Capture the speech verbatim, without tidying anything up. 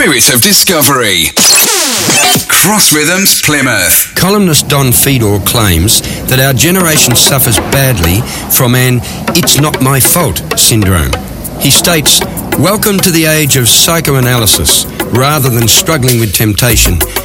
spirit of discovery. Cross Rhythms Plymouth. Columnist Don Fedor claims that our generation suffers badly from an "it's not my fault" syndrome. He states, "Welcome to the age of psychoanalysis. Rather than struggling with temptation,